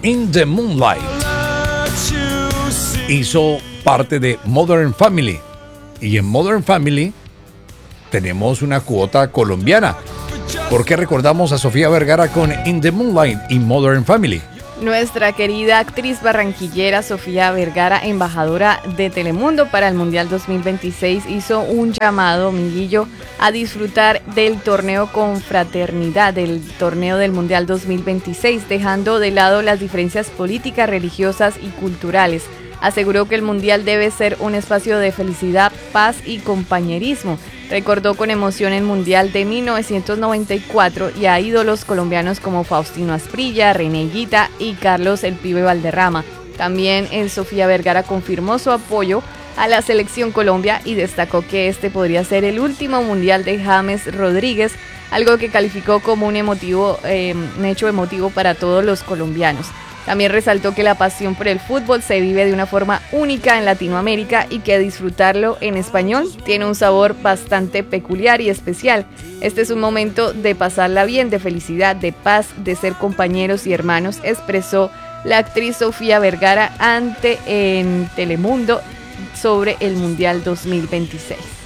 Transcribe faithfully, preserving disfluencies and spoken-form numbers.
In the Moonlight. Hizo parte de Modern Family. Y en Modern Family tenemos una cuota colombiana. ¿Por qué recordamos a Sofía Vergara con In the Moonlight y Modern Family? Nuestra querida actriz barranquillera Sofía Vergara, embajadora de Telemundo para el Mundial dos mil veintiséis, hizo un llamado, Minguillo, a disfrutar del torneo con fraternidad, del torneo del Mundial dos mil veintiséis, dejando de lado las diferencias políticas, religiosas y culturales. Aseguró que el Mundial debe ser un espacio de felicidad, paz y compañerismo. Recordó con emoción el Mundial de mil novecientos noventa y cuatro y a ídolos colombianos como Faustino Asprilla, René Higuita y Carlos el Pibe Valderrama. También en Sofía Vergara confirmó su apoyo a la selección Colombia y destacó que este podría ser el último Mundial de James Rodríguez, algo que calificó como un emotivo, eh, un hecho emotivo para todos los colombianos. También resaltó que la pasión por el fútbol se vive de una forma única en Latinoamérica y que disfrutarlo en español tiene un sabor bastante peculiar y especial. Este es un momento de pasarla bien, de felicidad, de paz, de ser compañeros y hermanos, expresó la actriz Sofía Vergara ante en Telemundo sobre el Mundial dos mil veintiséis.